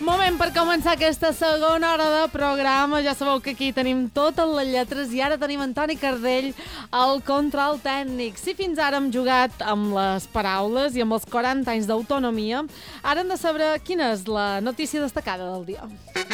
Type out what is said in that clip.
Moment per començar aquesta segona hora de programa. Ja sabeu que aquí tenim totes les lletres i ara tenim Antoni Cardell al control tècnic. Si fins ara hem jugat amb les paraules i amb els 40 anys d'autonomia, ara hem de saber quina és la notícia destacada del dia.